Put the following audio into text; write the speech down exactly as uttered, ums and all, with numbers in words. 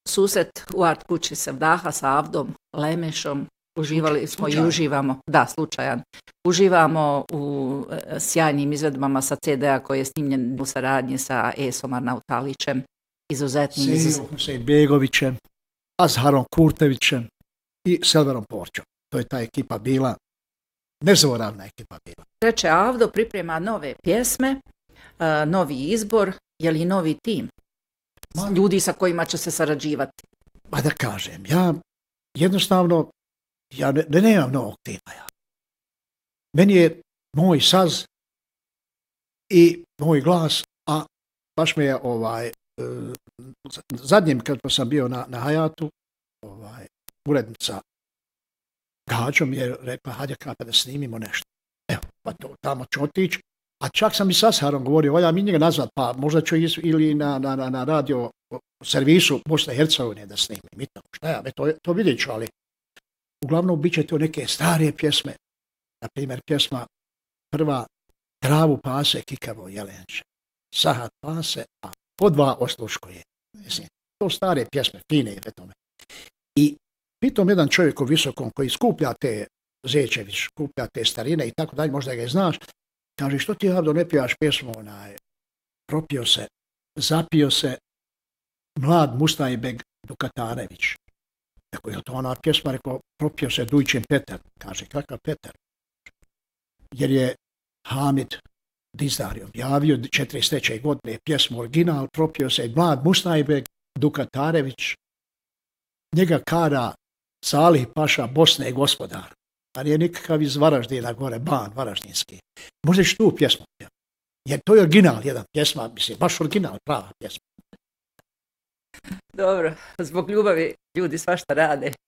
susret u art kući Sevdaha sa Avdom Lemešom. Uživali smo slučajan. I uživamo, da, slučajan. Uživamo u e, sjajnim izvedbama sa ce de a koji je snimljen u saradnji sa Esom Arnautalićem, izuzetnim. Sejom Sejbegovićem, Azharom Kurtevićem i Selverom Porćom. To je ta ekipa bila, nezaboravna ekipa bila. Reče Avdo, priprema nove pjesme, e, novi izbor, je li novi tim? Ma, ljudi sa kojima će se sarađivati. Ma da kažem, ja jednostavno ja ne, ne nemam novog tima. Ja. Meni je moj saz i moj glas, a baš me je ovaj, zadnjem kad sam bio na, na Hayatu, ovaj, urednica Gađo mi je rekla, hajde kada da snimimo nešto. Evo, pa to, tamo ću otići. A čak sam i sa Asharom govorio, valja mi njega nazvat, pa možda ću iz, ili na, na, na, na radio servisu Bosne i Hercegovine da snimim. Šta ja, to, to vidjet ću, ali uglavnom bit će to neke starije pjesme. Na primjer, pjesma prva Travu pase kikavo jelenče, Sahat pase, a po dva osluško je. Mislim, to stare pjesme, fine je tome. I pitom jedan čovjek u Visokom koji skuplja te Zečević, skuplja te starine i tako dalje, možda ga je znaš, kaže, što ti, Avdo, ne pijaš pjesmu, onaj, propio se, zapio se mlad Mustajbeg Dukatarević. Rekao, je to ona pjesma, rekao, propio se Dujčin Petar. Kaže, kakav Petar? Jer je Hamid Dizdari objavio četrdeset treće godine pjesmu original, propio se mlad Mustajbeg Dukatarević, njega kara Salih Paša Bosne gospodar, a nije nikakav iz Varaždina gore, Ban Varaždinski. Možda ću tu pjesmu, jer to je original, jedan pjesma, mislim, baš original, prava pjesma. Dobro, zbog ljubavi ljudi svašta rade